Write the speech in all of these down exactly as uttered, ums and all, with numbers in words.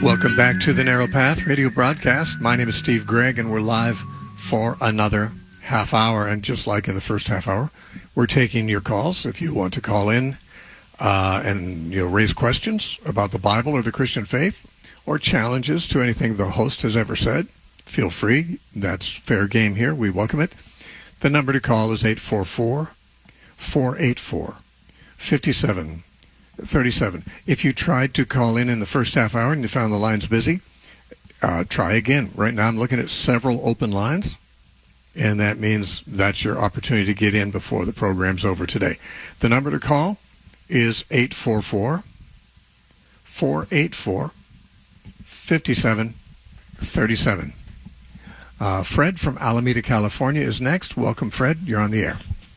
Welcome back to the Narrow Path radio broadcast. My name is Steve Gregg, and we're live for another half hour. And just like in the first half hour, we're taking your calls. If you want to call in uh, and you know raise questions about the Bible or the Christian faith, or challenges to anything the host has ever said, feel free. That's fair game here. We welcome it. The number to call is eight four four, four eight four, five seven three seven. If you tried to call in in the first half hour and you found the lines busy, uh, try again. Right now I'm looking at several open lines, and that means that's your opportunity to get in before the program's over today. The number to call is eight four four, four eight four, five seven three seven. Uh, Fred from Alameda, California is next. Welcome, Fred. You're on the air.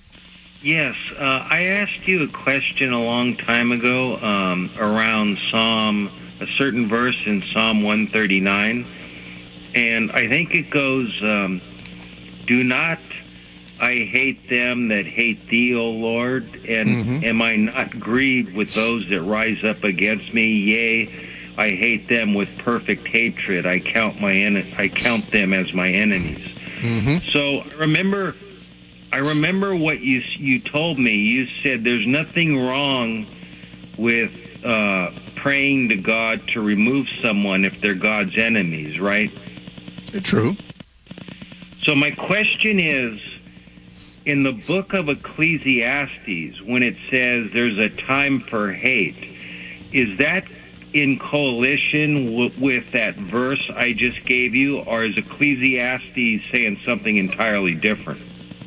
Yes, uh, I asked you a question a long time ago um, around Psalm, a certain verse in Psalm one thirty-nine, and I think it goes, um, do not I hate them that hate thee, O Lord, and mm-hmm. am I not grieved with those that rise up against me? Yea, I hate them with perfect hatred. I count my en- I count them as my enemies. Mm-hmm. So I remember... I remember what you you told me. You said there's nothing wrong with uh, praying to God to remove someone if they're God's enemies, right? True. So my question is, in the book of Ecclesiastes, when it says there's a time for hate, is that in coalition w- with that verse I just gave you, or is Ecclesiastes saying something entirely different?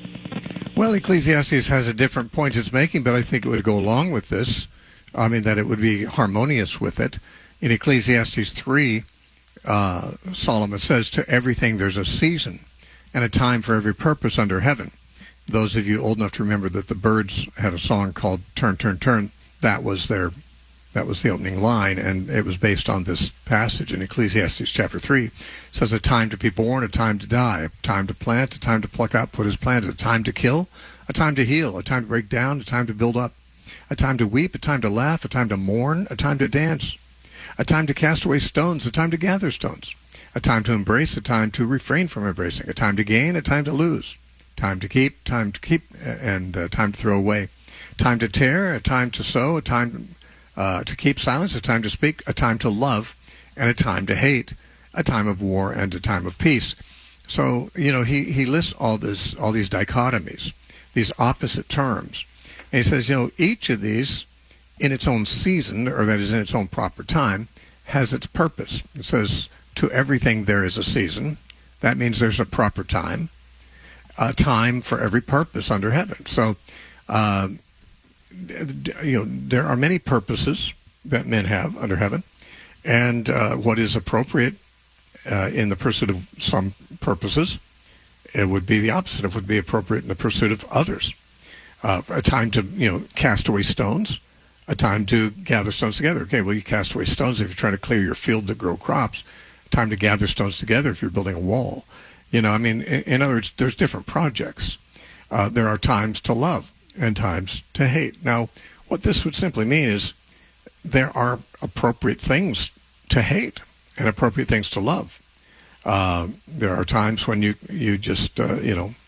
Well, Ecclesiastes has a different point it's making, but I think it would go along with this. I mean, that it would be harmonious with it. In Ecclesiastes three, uh, Solomon says, to everything there's a season and a time for every purpose under heaven. Those of you old enough to remember that the Byrds had a song called Turn, Turn, Turn, that was their, that was the opening line, and it was based on this passage in Ecclesiastes chapter three. It says a time to be born, a time to die, a time to plant, a time to pluck out what is planted, a time to kill, a time to heal, a time to break down, a time to build up, a time to weep, a time to laugh, a time to mourn, a time to dance, a time to cast away stones, a time to gather stones, a time to embrace, a time to refrain from embracing, a time to gain, a time to lose, time to keep, time to keep, and uh, time to throw away, time to tear, a time to sow, a time uh, to keep silence, a time to speak, a time to love, and a time to hate, a time of war and a time of peace. So, you know, he, he lists all this, all these dichotomies, these opposite terms. And he says, you know, each of these in its own season, or that is in its own proper time, has its purpose. It says, to everything there is a season. That means there's a proper time, a time for every purpose under heaven. So, uh, you know, there are many purposes that men have under heaven, and uh, what is appropriate uh, in the pursuit of some purposes, it would be the opposite. It would be appropriate in the pursuit of others. Uh, a time to, you know, cast away stones, a time to gather stones together. Okay, well, you cast away stones if you're trying to clear your field to grow crops. A time to gather stones together if you're building a wall. You know, I mean, in, in other words, there's different projects. Uh, there are times to love and times to hate. Now, what this would simply mean is there are appropriate things to hate and appropriate things to love. Uh, there are times when you, you just, uh, you know,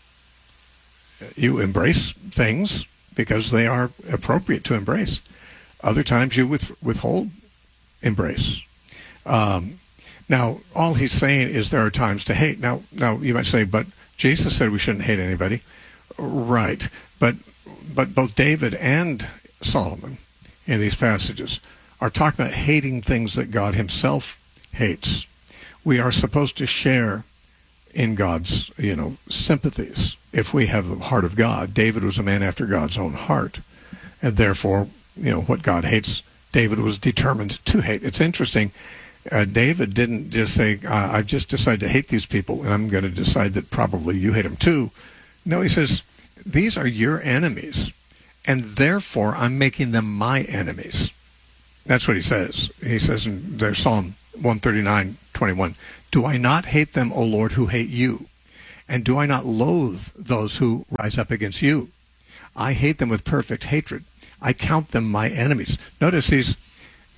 you embrace things because they are appropriate to embrace. Other times you with, withhold embrace. Um, now, all he's saying is there are times to hate. Now, now you might say, but Jesus said we shouldn't hate anybody. Right. But but both David and Solomon in these passages are talking about hating things that God himself hates. We are supposed to share in God's, you know, sympathies if we have the heart of God. David was a man after God's own heart, and therefore, you know, what God hates, David was determined to hate. It's interesting. Uh, David didn't just say, uh, I've just decided to hate these people, and I'm going to decide that probably you hate them too. No, he says, these are your enemies, and therefore I'm making them my enemies. That's what he says. He says in their Psalm one thirty-nine twenty-one, do I not hate them, O Lord, who hate you? And do I not loathe those who rise up against you? I hate them with perfect hatred. I count them my enemies. Notice he's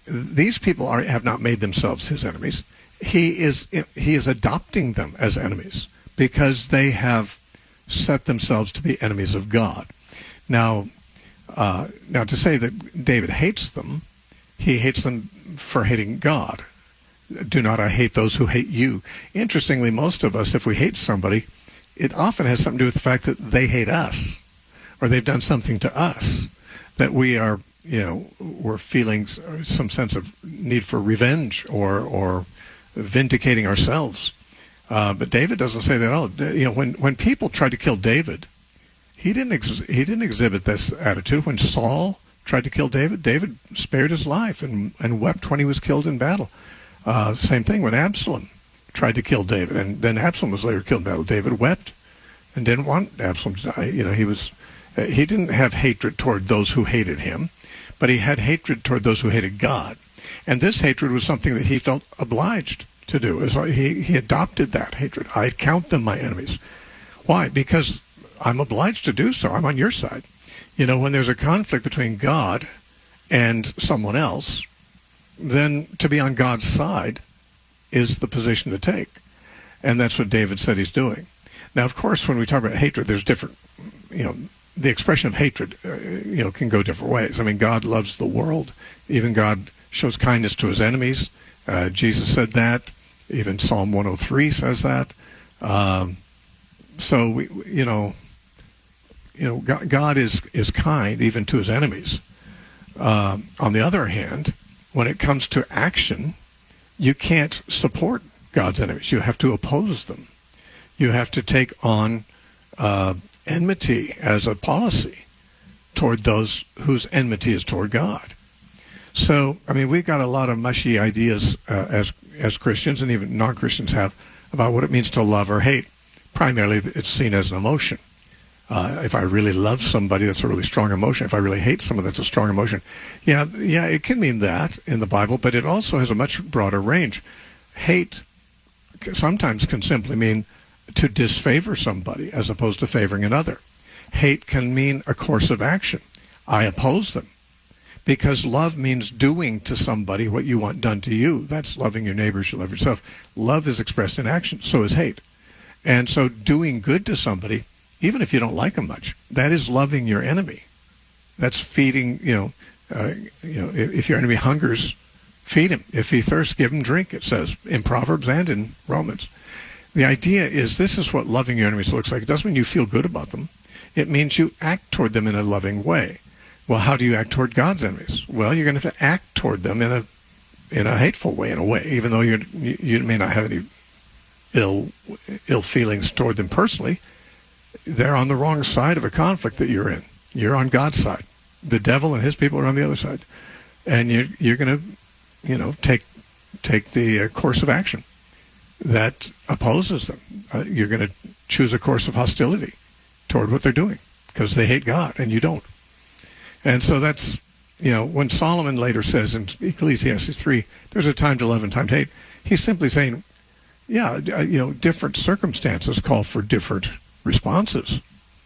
these people are, have not made themselves his enemies. He is he is adopting them as enemies because they have set themselves to be enemies of God. Now, uh, now to say that David hates them, he hates them for hating God. Do not I hate those who hate you. Interestingly, most of us, if we hate somebody, it often has something to do with the fact that they hate us, or they've done something to us, that we are, you know, we're feeling some sense of need for revenge or or vindicating ourselves. Uh, but David doesn't say that at all. You know, when when people tried to kill David, he didn't ex- he didn't exhibit this attitude. When Saul tried to kill David, David spared his life and and wept when he was killed in battle. Uh, same thing when Absalom tried to kill David, and then Absalom was later killed in battle. David wept and didn't want Absalom to die. You know, he was he didn't have hatred toward those who hated him, but he had hatred toward those who hated God. And this hatred was something that he felt obliged to do. So he, he adopted that hatred. I count them my enemies. Why? Because I'm obliged to do so. I'm on your side. You know, when there's a conflict between God and someone else, then to be on God's side is the position to take. And that's what David said he's doing. Now, of course, when we talk about hatred, there's different, you know, the expression of hatred, uh, you know, can go different ways. I mean, God loves the world. Even God shows kindness to his enemies. Uh, Jesus said that. Even Psalm one oh three says that. Um, so, we, you know, you know, God, God is, is kind even to his enemies. Uh, on the other hand, when it comes to action, you can't support God's enemies. You have to oppose them. You have to take on uh, enmity as a policy toward those whose enmity is toward God. So, I mean, we've got a lot of mushy ideas uh, as as Christians, and even non-Christians have, about what it means to love or hate. Primarily, it's seen as an emotion. Uh, if I really love somebody, that's a really strong emotion. If I really hate someone, that's a strong emotion. Yeah, yeah, it can mean that in the Bible, but it also has a much broader range. Hate sometimes can simply mean to disfavor somebody as opposed to favoring another. Hate can mean a course of action. I oppose them. Because love means doing to somebody what you want done to you. That's loving your neighbors, you love yourself. Love is expressed in action, so is hate. And so doing good to somebody, even if you don't like them much, that is loving your enemy. That's feeding, you know, uh, you know, if, if your enemy hungers, feed him. If he thirsts, give him drink, it says in Proverbs and in Romans. The idea is this is what loving your enemies looks like. It doesn't mean you feel good about them. It means you act toward them in a loving way. Well, how do you act toward God's enemies? Well, you're going to have to act toward them in a in a hateful way, in a way, even though you're, you you may not have any ill ill feelings toward them personally. They're on the wrong side of a conflict that you're in. You're on God's side. The devil and his people are on the other side, and you're you're going to, you know, take take the uh, course of action that opposes them. Uh, you're going to choose a course of hostility toward what they're doing because they hate God and you don't. And so that's, you know, when Solomon later says in Ecclesiastes three, there's a time to love and time to hate, he's simply saying, yeah, you know, different circumstances call for different responses.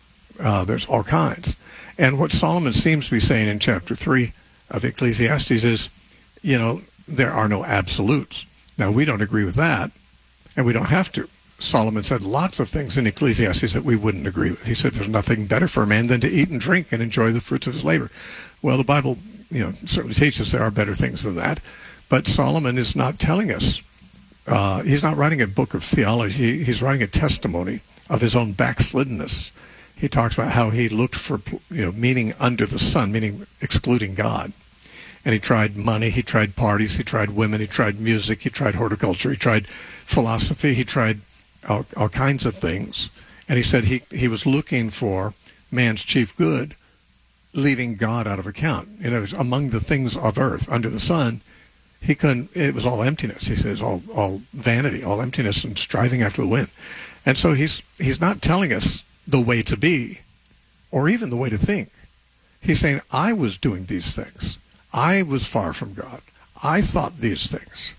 Uh, there's all kinds. And what Solomon seems to be saying in chapter three of Ecclesiastes is, you know, there are no absolutes. Now, we don't agree with that, and we don't have to. Solomon said lots of things in Ecclesiastes that we wouldn't agree with. He said there's nothing better for a man than to eat and drink and enjoy the fruits of his labor. Well, the Bible, you know, certainly teaches there are better things than that. But Solomon is not telling us. Uh, he's not writing a book of theology. He's writing a testimony of his own backsliddenness. He talks about how he looked for, you know, meaning under the sun, meaning excluding God. And he tried money, he tried parties, he tried women, he tried music, he tried horticulture, he tried philosophy, he tried All, all kinds of things. And he said he, he was looking for man's chief good, leaving God out of account. You know, among the things of earth, under the sun, he couldn't, it was all emptiness. He says all, all vanity, all emptiness and striving after the wind. And so he's, he's not telling us the way to be or even the way to think. He's saying, I was doing these things. I was far from God. I thought these things.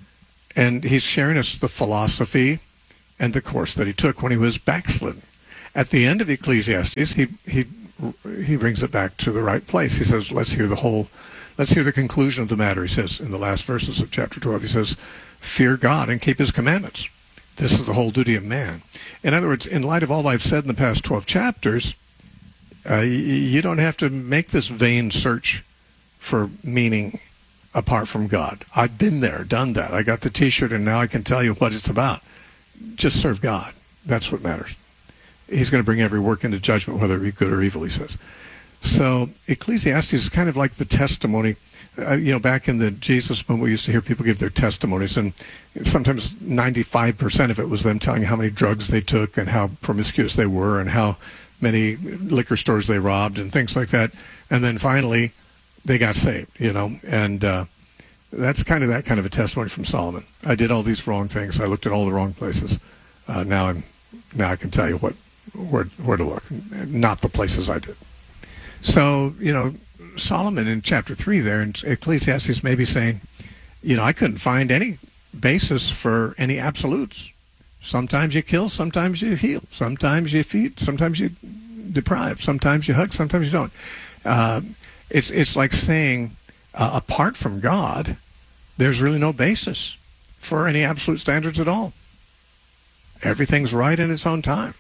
And he's sharing us the philosophy and the course that he took when he was backslidden. At the end of Ecclesiastes, he he he brings it back to the right place. He says, let's hear the whole, Let's hear the conclusion of the matter. He says in the last verses of chapter twelve, he says, fear God and keep his commandments. This is the whole duty of man. In other words, in light of all I've said in the past twelve chapters, uh, you don't have to make this vain search for meaning apart from God. I've been there, done that. I got the T-shirt, and now I can tell you what it's about. Just serve God. That's what matters. He's going to bring every work into judgment, whether it be good or evil, he says. So Ecclesiastes is kind of like the testimony. Uh, you know, back in the Jesus movement, we used to hear people give their testimonies, and sometimes ninety-five percent of it was them telling how many drugs they took and how promiscuous they were and how many liquor stores they robbed and things like that. And then finally, they got saved, you know. And uh, that's kind of that kind of a testimony from Solomon. I did all these wrong things. I looked at all the wrong places. Uh, now I'm now I can tell you what where where to look, not the places I did. So, you know, Solomon in chapter three there in Ecclesiastes may be saying, you know, I couldn't find any basis for any absolutes. Sometimes you kill, sometimes you heal, sometimes you feed, sometimes you deprive, sometimes you hug, sometimes you don't. Uh, it's it's like saying, uh, apart from God, there's really no basis for any absolute standards at all. Everything's right in its own time.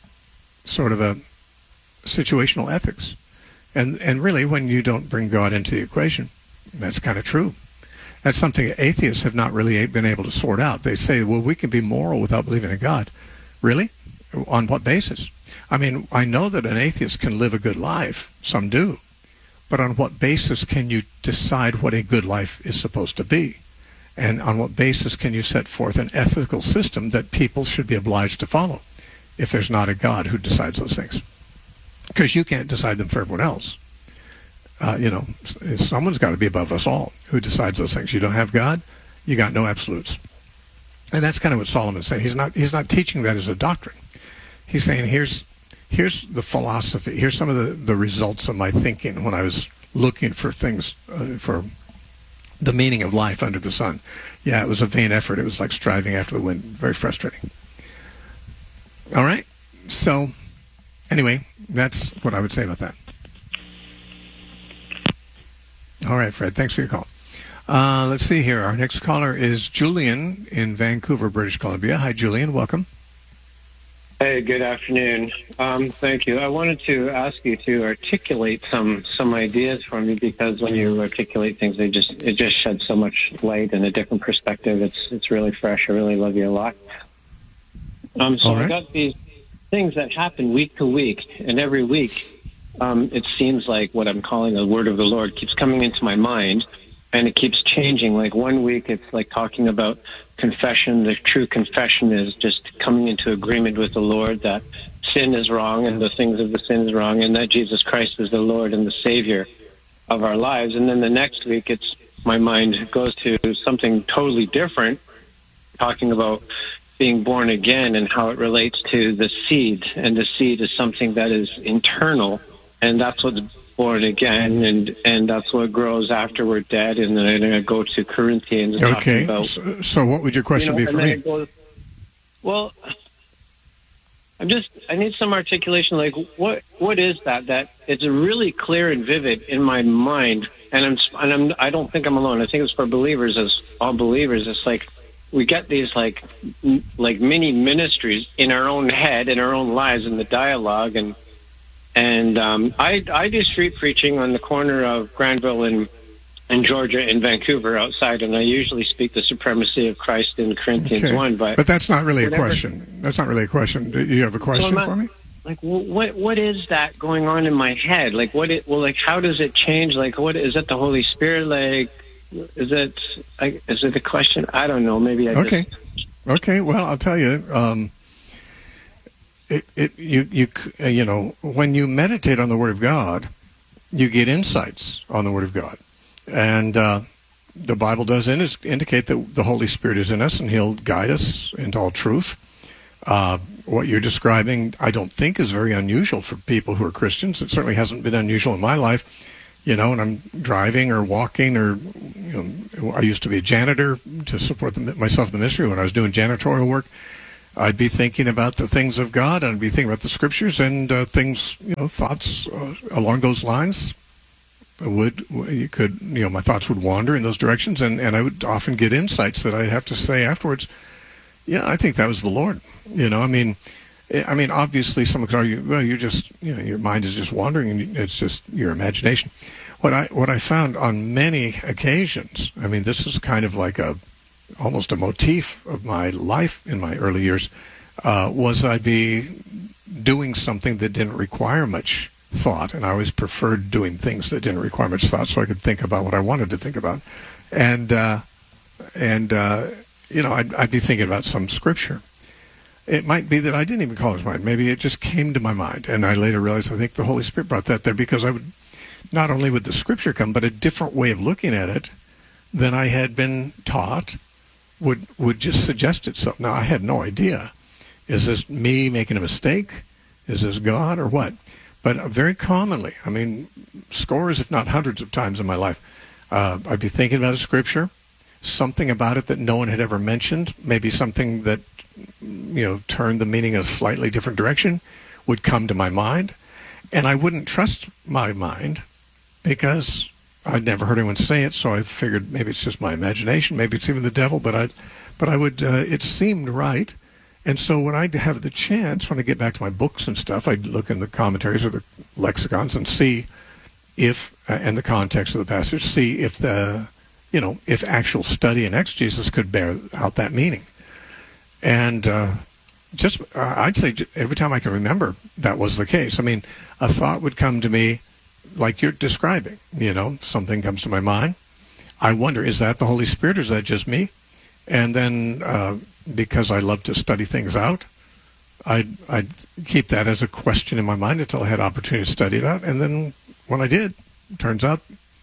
Sort of a situational ethics. And and really, when you don't bring God into the equation, that's kind of true. That's something atheists have not really been able to sort out. They say, well, we can be moral without believing in God. Really? On what basis? I mean, I know that an atheist can live a good life. Some do. But on what basis can you decide what a good life is supposed to be? And on what basis can you set forth an ethical system that people should be obliged to follow if there's not a God who decides those things? Because you can't decide them for everyone else. Uh, you know, someone's got to be above us all who decides those things. You don't have God, you got no absolutes. And that's kind of what Solomon's saying. He's not he's not teaching that as a doctrine. He's saying, here's here's the philosophy. Here's some of the, the results of my thinking when I was looking for things, uh, for the meaning of life under the sun. Yeah, it was a vain effort. It was like striving after the wind. Very frustrating. All right. So, anyway, that's what I would say about that. All right, Fred, thanks for your call. Uh, let's see here. Our next caller is Julian in Vancouver, British Columbia. Hi, Julian. Welcome. Hey, good afternoon. Um, thank you. I wanted to ask you to articulate some some ideas for me, because when you articulate things, they just it just sheds so much light and a different perspective. It's it's really fresh. I really love you a lot. Um, so right. I got these things that happen week to week, and every week um, it seems like what I'm calling the word of the Lord keeps coming into my mind, and it keeps changing. Like one week it's like talking about confession. The true confession is just coming into agreement with the Lord that sin is wrong and the things of the sin is wrong, and that Jesus Christ is the Lord and the Savior of our lives. And then the next week it's my mind goes to something totally different, talking about being born again and how it relates to the seed. And the seed is something that is internal, and that's what's born again, and and that's what grows after we're dead. And then I'm going to go to Corinthians. Okay. About, so, so what would your question you know, be for me? Goes, well, I'm just I need some articulation. Like what what is that? That it's really clear and vivid in my mind, and I'm and I'm I don't think I'm alone. I think it's for believers, as all believers. It's like we get these like m- like mini ministries in our own head, in our own lives, in the dialogue. And and um, I I do street preaching on the corner of Granville and and Georgia in Vancouver outside, and I usually speak the supremacy of Christ in Corinthians Okay. one. But but that's not really whatever. a question. That's not really a question. Do you have a question So I'm for me? Like what what is that going on in my head? Like what it well like how does it change? Like what is it? The Holy Spirit? Like is it like, is it a question? I don't know. Maybe I Okay. just Okay. Well, I'll tell you. Um, it it you you uh, you know, when you meditate on the Word of God, you get insights on the Word of God, and uh, the Bible does in, is indicate that the Holy Spirit is in us, and He'll guide us into all truth. Uh, what you're describing, I don't think, is very unusual for people who are Christians. It certainly hasn't been unusual in my life. You know, when I'm driving or walking, or you know, I used to be a janitor to support the, myself in the ministry. When I was doing janitorial work, I'd be thinking about the things of God, and I'd be thinking about the Scriptures and uh, things, you know, thoughts uh, along those lines. would you could you know my thoughts would wander in those directions, and, and I would often get insights that I'd have to say afterwards, yeah, I think that was the Lord. You know, I mean, I mean, obviously, someone could argue, well, you're just you know your mind is just wandering, and it's just your imagination. What I what I found on many occasions, I mean, this is kind of like a almost a motif of my life in my early years, uh, was I'd be doing something that didn't require much thought, and I always preferred doing things that didn't require much thought, so I could think about what I wanted to think about, and uh, and uh, you know, I'd, I'd be thinking about some scripture. It might be that I didn't even call it to mind. Maybe it just came to my mind, and I later realized I think the Holy Spirit brought that there, because I would not only would the scripture come, but a different way of looking at it than I had been taught would would just suggest itself. Now, I had no idea. Is this me making a mistake? Is this God or what? But very commonly, I mean, scores, if not hundreds of times in my life, uh, I'd be thinking about a scripture, something about it that no one had ever mentioned, maybe something that, you know, turned the meaning in a slightly different direction, would come to my mind. And I wouldn't trust my mind because I'd never heard anyone say it, so I figured maybe it's just my imagination, maybe it's even the devil, but I, but I would, uh, it seemed right. And so when I'd have the chance, when I get back to my books and stuff, I'd look in the commentaries or the lexicons and see if, uh, and the context of the passage, see if the, you know, if actual study and exegesis could bear out that meaning. And uh, just, uh, I'd say every time I can remember, that was the case. I mean, a thought would come to me like you're describing, you know, something comes to my mind. I wonder, is that the Holy Spirit or is that just me? And then uh, because I love to study things out, I'd, I'd keep that as a question in my mind until I had opportunity to study it out. And then when I did, it turns out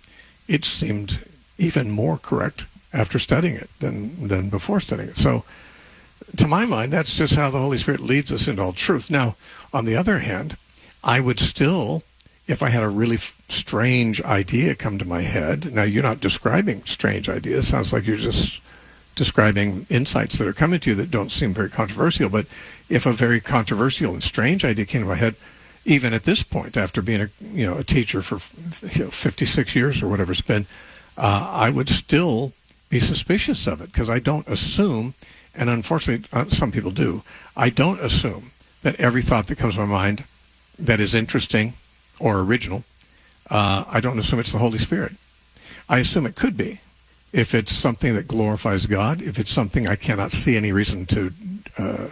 it seemed even more correct after studying it than, than before studying it. So to my mind, that's just how the Holy Spirit leads us into all truth. Now, on the other hand, I would still, if I had a really f- strange idea come to my head, now you're not describing strange ideas, it sounds like you're just describing insights that are coming to you that don't seem very controversial, but if a very controversial and strange idea came to my head, even at this point, after being a you know a teacher for you know, fifty-six years or whatever it's been, uh, I would still be suspicious of it, because I don't assume, and unfortunately uh, some people do, I don't assume that every thought that comes to my mind that is interesting or original, uh, I don't assume it's the Holy Spirit. I assume it could be, if it's something that glorifies God, if it's something I cannot see any reason to uh,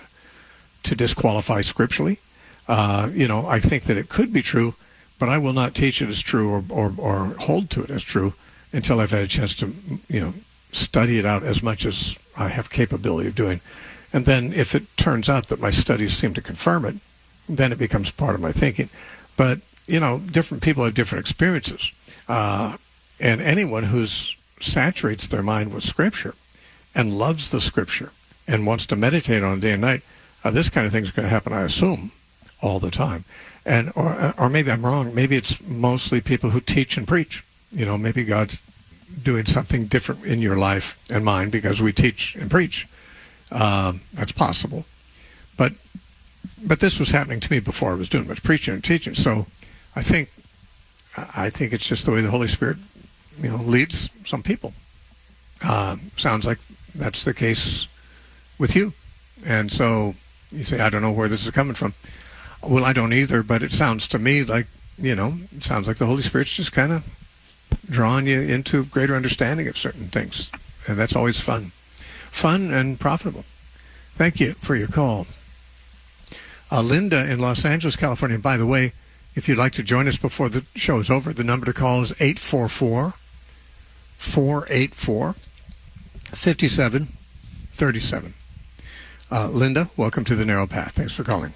to disqualify scripturally. Uh, you know, I think that it could be true, but I will not teach it as true or, or, or hold to it as true until I've had a chance to, you know, study it out as much as I have capability of doing. And then if it turns out that my studies seem to confirm it, then it becomes part of my thinking. But, you know, different people have different experiences. Uh, and anyone who's saturates their mind with Scripture and loves the Scripture and wants to meditate on it day and night, uh, this kind of thing is going to happen, I assume, all the time. And or or maybe I'm wrong. Maybe it's mostly people who teach and preach. You know, maybe God's doing something different in your life and mine because we teach and preach. Um, that's possible. But but this was happening to me before I was doing much preaching and teaching. So I think I think it's just the way the Holy Spirit, you know, leads some people. Uh, sounds like that's the case with you. And so you say, I don't know where this is coming from. Well, I don't either, but it sounds to me like, you know, it sounds like the Holy Spirit's just kind of drawing you into greater understanding of certain things. And that's always fun. Fun and profitable. Thank you for your call. Uh, Linda in Los Angeles, California. And by the way, if you'd like to join us before the show is over, the number to call is eight four four, four eight four, five seven three seven. Uh, Linda, welcome to The Narrow Path. Thanks for calling.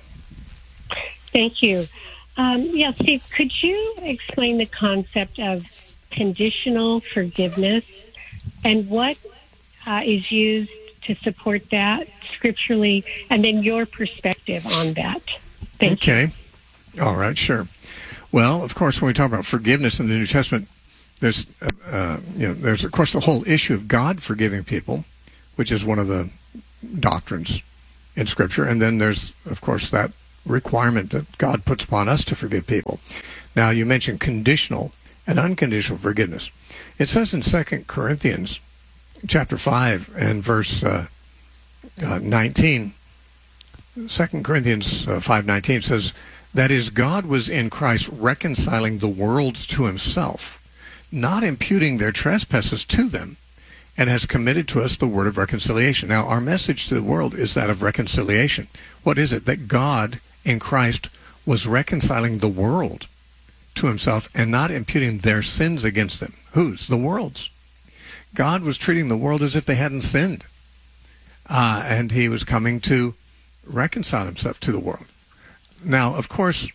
Thank you. Um, yeah, Steve, could you explain the concept of conditional forgiveness and what uh, is used to support that scripturally, and then your perspective on that? Thank okay. you. All right, sure. Well, of course, when we talk about forgiveness in the New Testament, there's, uh, you know, there's of course the whole issue of God forgiving people, which is one of the doctrines in Scripture, and then there's, of course, that requirement that God puts upon us to forgive people. Now, you mentioned conditional, an unconditional forgiveness. It says in Second Corinthians chapter five and verse uh, uh, nineteen, Second Corinthians uh, five nineteen says, that is, God was in Christ reconciling the world to himself, not imputing their trespasses to them, and has committed to us the word of reconciliation. Now, our message to the world is that of reconciliation. What is it? That God in Christ was reconciling the world to himself and not imputing their sins against them. Whose? The world's. God was treating the world as if they hadn't sinned. Uh, and he was coming to reconcile himself to the world. Now, of course,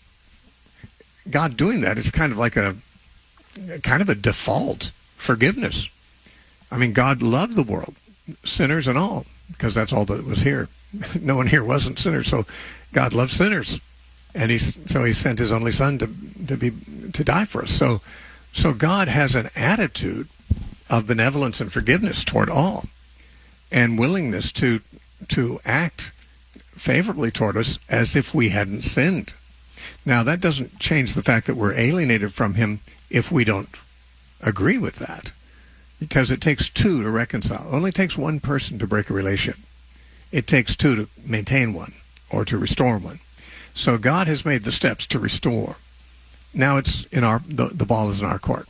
God doing that is kind of like a kind of a default forgiveness. I mean, God loved the world, sinners and all, because that's all that was here. No one here wasn't sinners, so God loved sinners, and he so he sent his only son to to be to die for us. So, so God has an attitude of benevolence and forgiveness toward all, and willingness to to act favorably toward us as if we hadn't sinned. Now, that doesn't change the fact that we're alienated from him if we don't agree with that, because it takes two to reconcile. It only takes one person to break a relationship. It takes two to maintain one or to restore one. So God has made the steps to restore. Now it's in our the, the ball is in our court.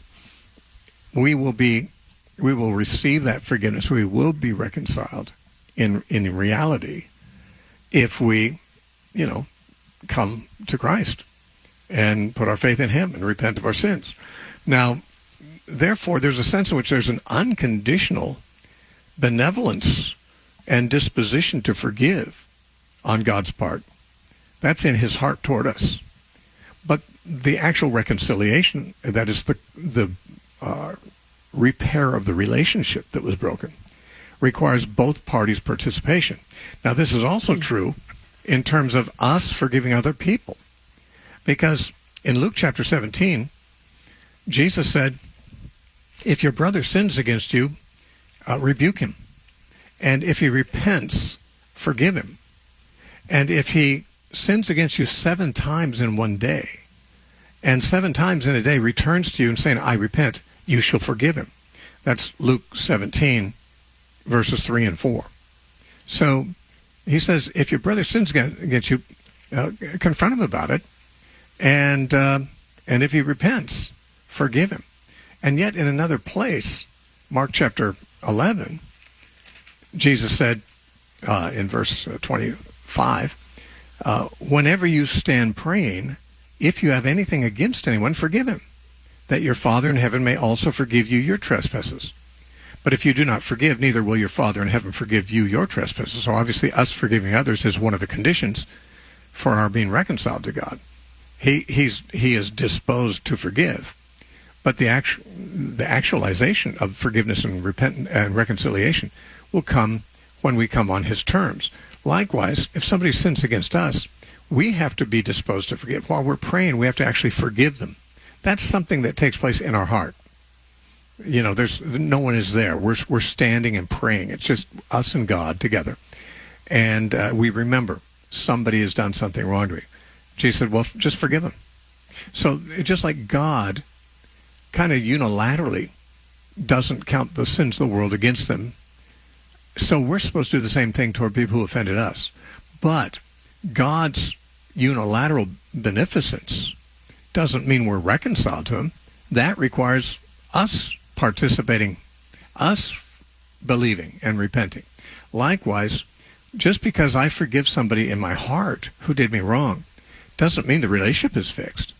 We will be we will receive that forgiveness. We will be reconciled in in reality if we, you know, come to Christ and put our faith in him and repent of our sins. Now, therefore, there's a sense in which there's an unconditional benevolence and disposition to forgive on God's part. That's in his heart toward us. But the actual reconciliation, that is the the uh, repair of the relationship that was broken, requires both parties' participation. Now, this is also true in terms of us forgiving other people. Because in Luke chapter seventeen, Jesus said, if your brother sins against you, uh, rebuke him. And if he repents, forgive him. And if he sins against you seven times in one day, and seven times in a day returns to you and saying, I repent, you shall forgive him. That's Luke seventeen, verses three and four. So he says, if your brother sins against you, uh, confront him about it. And, uh, and if he repents, forgive him. And yet in another place, Mark chapter eleven, Jesus said uh, in verse twenty-five, uh, whenever you stand praying, if you have anything against anyone, forgive him, that your Father in heaven may also forgive you your trespasses. But if you do not forgive, neither will your Father in heaven forgive you your trespasses. So obviously us forgiving others is one of the conditions for our being reconciled to God. He, he's, he is disposed to forgive. But the, actu- the actualization of forgiveness and repentance and reconciliation will come when we come on his terms. Likewise, if somebody sins against us, we have to be disposed to forgive. While we're praying, we have to actually forgive them. That's something that takes place in our heart. You know, there's no one is there. We're we're standing and praying. It's just us and God together. And uh, we remember somebody has done something wrong to me. Jesus said, well, just forgive them. So just like God kind of unilaterally doesn't count the sins of the world against them, so we're supposed to do the same thing toward people who offended us. But God's unilateral beneficence doesn't mean we're reconciled to him. That requires us participating, us believing and repenting. Likewise, just because I forgive somebody in my heart who did me wrong doesn't mean the relationship is fixed.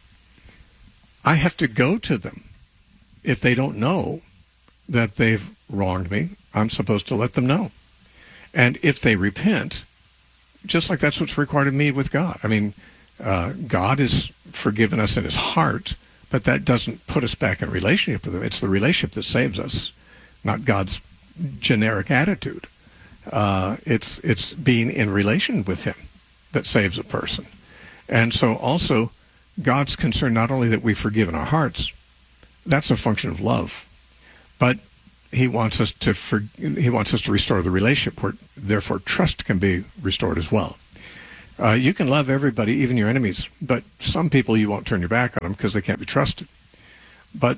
I have to go to them. If they don't know that they've wronged me, I'm supposed to let them know. And if they repent, just like that's what's required of me with God. I mean, uh, God has forgiven us in his heart, but that doesn't put us back in relationship with him. It's the relationship that saves us, not God's generic attitude. Uh, it's it's being in relation with him that saves a person. And so also, God's concerned not only that we forgive in our hearts, that's a function of love, but he wants us to for, he wants us to restore the relationship where therefore trust can be restored as well. Uh, you can love everybody, even your enemies, but some people you won't turn your back on them because they can't be trusted. But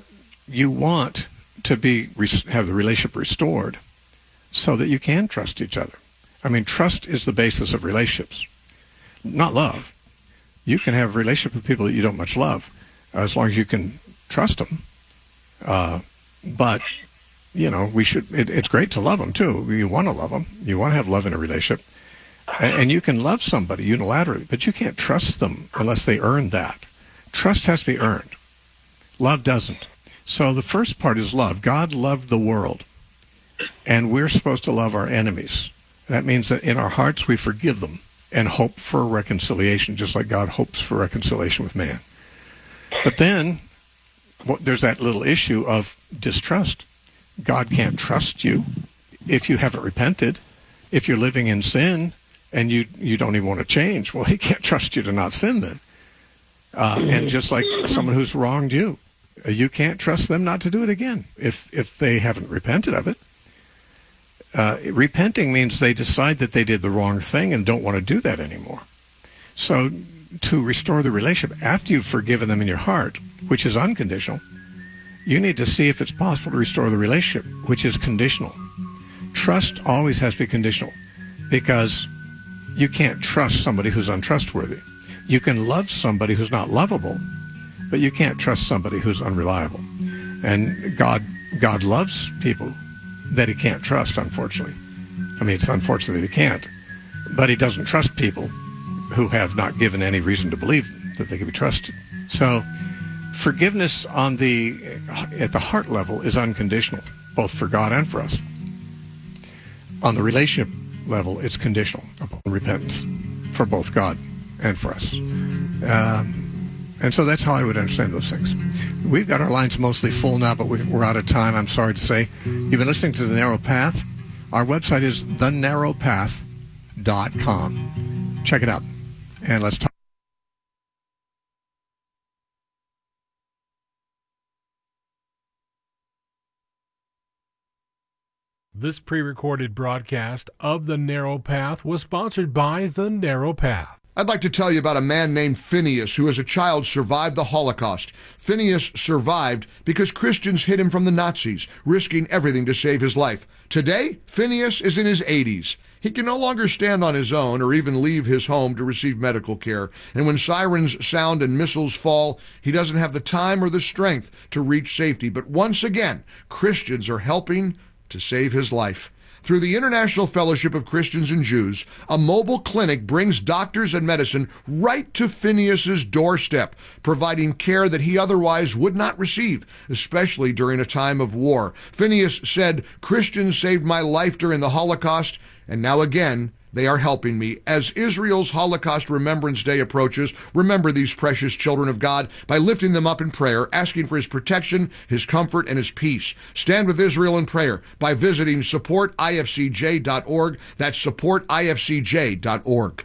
you want to be have the relationship restored so that you can trust each other. I mean, trust is the basis of relationships, not love. You can have a relationship with people that you don't much love, as long as you can trust them. Uh, but, you know, we should. It, it's great to love them, too. You want to love them. You want to have love in a relationship. And, and you can love somebody unilaterally, but you can't trust them unless they earn that. Trust has to be earned. Love doesn't. So the first part is love. God loved the world, and we're supposed to love our enemies. That means that in our hearts we forgive them and hope for reconciliation, just like God hopes for reconciliation with man. But then well, there's that little issue of distrust. God can't trust you if you haven't repented. If you're living in sin and you, you don't even want to change, well, he can't trust you to not sin then. Uh, and just like someone who's wronged you, you can't trust them not to do it again if, if they haven't repented of it. Uh, repenting means they decide that they did the wrong thing and don't want to do that anymore. So to restore the relationship, after you've forgiven them in your heart, which is unconditional, you need to see if it's possible to restore the relationship, which is conditional. Trust always has to be conditional, because you can't trust somebody who's untrustworthy. You can love somebody who's not lovable, but you can't trust somebody who's unreliable. And God, God loves people that he can't trust, unfortunately. I mean, it's unfortunate that he can't, but he doesn't trust people who have not given any reason to believe that they can be trusted. So forgiveness on the at the heart level is unconditional, both for God and for us. On the relationship level, it's conditional upon repentance for both God and for us. Um, and so that's how I would understand those things. We've got our lines mostly full now, but we're out of time, I'm sorry to say. You've been listening to The Narrow Path. Our website is the narrow path dot com. Check it out, and let's talk. This pre-recorded broadcast of The Narrow Path was sponsored by The Narrow Path. I'd like to tell you about a man named Phineas who as a child survived the Holocaust. Phineas survived because Christians hid him from the Nazis, risking everything to save his life. Today, Phineas is in his eighties. He can no longer stand on his own or even leave his home to receive medical care. And when sirens sound and missiles fall, he doesn't have the time or the strength to reach safety. But once again, Christians are helping to save his life. Through the International Fellowship of Christians and Jews, a mobile clinic brings doctors and medicine right to Phineas's doorstep, providing care that he otherwise would not receive, especially during a time of war. Phineas said, "Christians saved my life during the Holocaust, and now again, they are helping me." As Israel's Holocaust Remembrance Day approaches, remember these precious children of God by lifting them up in prayer, asking for his protection, his comfort, and his peace. Stand with Israel in prayer by visiting support I F C J dot org. That's support I F C J dot org.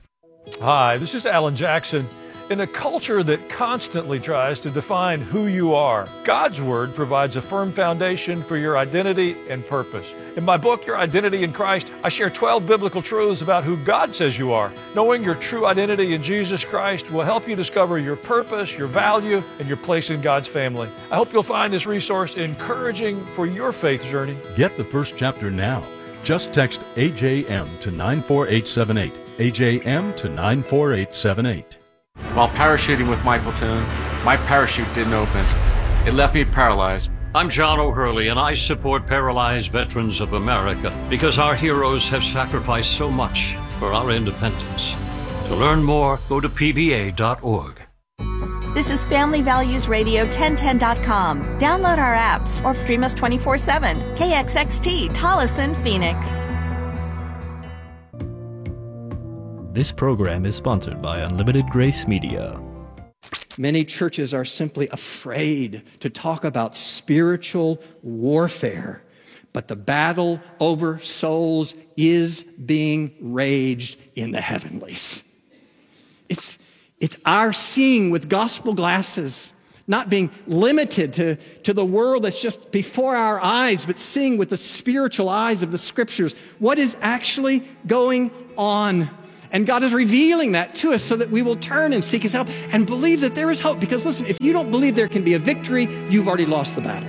Hi, this is Alan Jackson. In a culture that constantly tries to define who you are, God's Word provides a firm foundation for your identity and purpose. In my book, Your Identity in Christ, I share twelve biblical truths about who God says you are. Knowing your true identity in Jesus Christ will help you discover your purpose, your value, and your place in God's family. I hope you'll find this resource encouraging for your faith journey. Get the first chapter now. Just text A J M to nine four eight seven eight. A J M to nine four eight seven eight. While parachuting with my platoon, my parachute didn't open. It left me paralyzed. I'm John O'Hurley, and I support Paralyzed Veterans of America because our heroes have sacrificed so much for our independence. To learn more, go to P V A dot org. This is Family Values Radio ten ten dot com. Download our apps or stream us twenty-four seven. K X X T, Tolleson, Phoenix. This program is sponsored by Unlimited Grace Media. Many churches are simply afraid to talk about spiritual warfare, but the battle over souls is being waged in the heavenlies. It's, it's our seeing with gospel glasses, not being limited to, to the world that's just before our eyes, but seeing with the spiritual eyes of the Scriptures what is actually going on. And God is revealing that to us so that we will turn and seek his help and believe that there is hope. Because listen, if you don't believe there can be a victory, you've already lost the battle.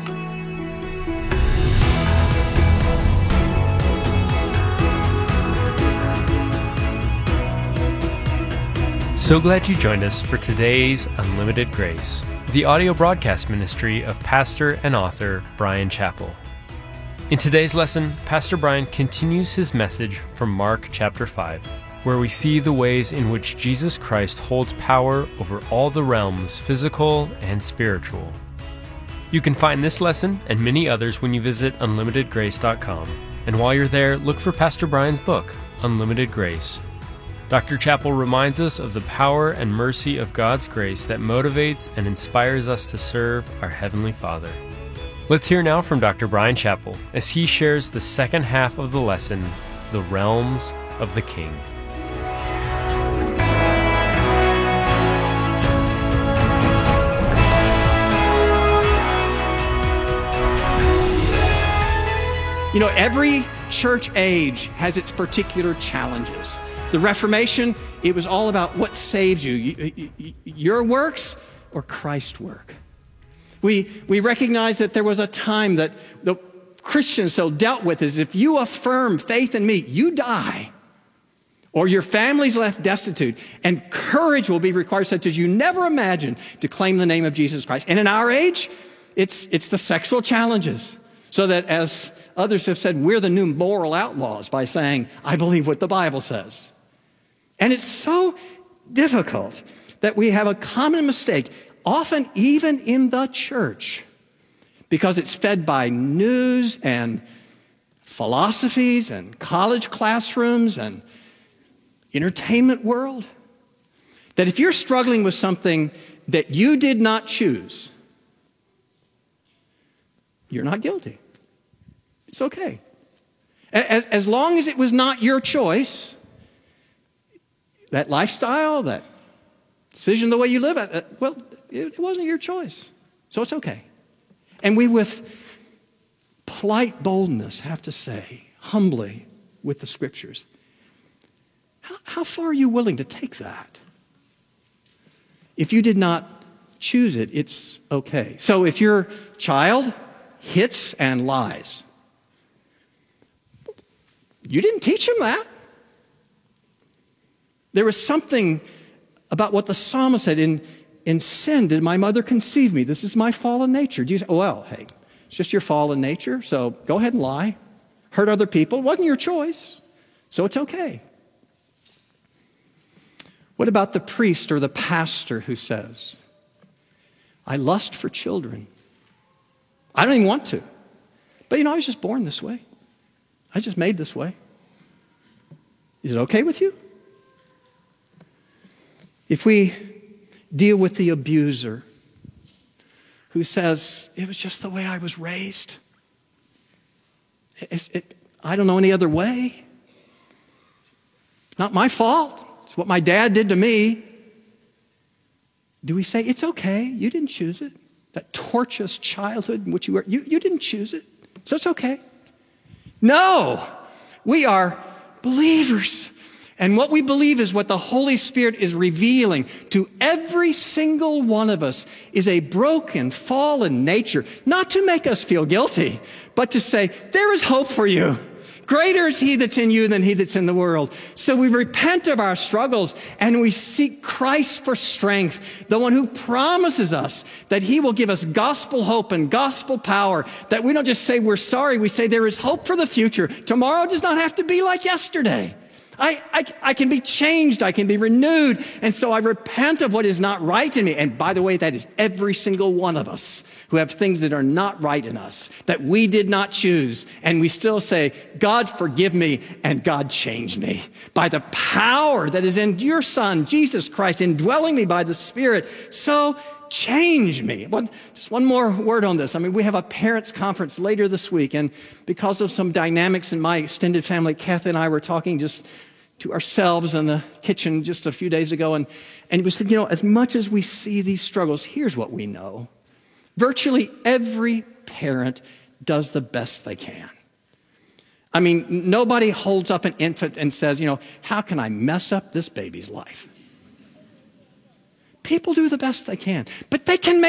So glad you joined us for today's Unlimited Grace, the audio broadcast ministry of pastor and author Bryan Chapell. In today's lesson, Pastor Bryan continues his message from Mark chapter five, where we see the ways in which Jesus Christ holds power over all the realms, physical and spiritual. You can find this lesson and many others when you visit unlimited grace dot com. And while you're there, look for Pastor Bryan's book, Unlimited Grace. Doctor Chapell reminds us of the power and mercy of God's grace that motivates and inspires us to serve our Heavenly Father. Let's hear now from Doctor Bryan Chapell as he shares the second half of the lesson, The Realms of the King. You know, every church age has its particular challenges. The Reformation, it was all about what saves you, you, you your works or Christ's work. We, we recognize that there was a time that the Christians so dealt with is if you affirm faith in me, you die, or your family's left destitute, and courage will be required such as you never imagined to claim the name of Jesus Christ. And in our age, it's, it's the sexual challenges. So that, as others have said, we're the new moral outlaws by saying, I believe what the Bible says. And it's so difficult that we have a common mistake, often even in the church, because it's fed by news and philosophies and college classrooms and entertainment world, that if you're struggling with something that you did not choose, you're not guilty. It's okay. As, as long as it was not your choice, that lifestyle, that decision, the way you live, well, it wasn't your choice. So it's okay. And we, with polite boldness, have to say, humbly, with the Scriptures, how, how far are you willing to take that? If you did not choose it, it's okay. So if your child hits and lies, you didn't teach him that. There was something about what the psalmist said, in, in sin did my mother conceive me. This is my fallen nature. Do you say, oh, well, hey, it's just your fallen nature, so go ahead and lie. Hurt other people. It wasn't your choice, so it's okay. What about the priest or the pastor who says, I lust for children. I don't even want to. But you know, I was just born this way. I was just made this way. Is it okay with you? If we deal with the abuser who says, it was just the way I was raised. It, it, I don't know any other way. Not my fault. It's what my dad did to me. Do we say, it's okay, you didn't choose it? That tortuous childhood in which you were, you, you didn't choose it, so it's okay. No, we are believers. And what we believe is what the Holy Spirit is revealing to every single one of us is a broken, fallen nature, not to make us feel guilty, but to say, there is hope for you. Greater is he that's in you than he that's in the world. So we repent of our struggles and we seek Christ for strength, the one who promises us that he will give us gospel hope and gospel power, that we don't just say we're sorry, we say there is hope for the future. Tomorrow does not have to be like yesterday. I, I, I can be changed. I can be renewed. And so I repent of what is not right in me. And by the way, that is every single one of us who have things that are not right in us, that we did not choose. And we still say, God, forgive me, and God, change me. By the power that is in your Son, Jesus Christ, indwelling me by the Spirit, so change me. One, just one more word on this. I mean, we have a parents' conference later this week, and because of some dynamics in my extended family, Kathy and I were talking just to ourselves in the kitchen just a few days ago, and, and we said, you know, as much as we see these struggles, here's what we know. Virtually every parent does the best they can. I mean, nobody holds up an infant and says, you know, how can I mess up this baby's life? People do the best they can, but they can make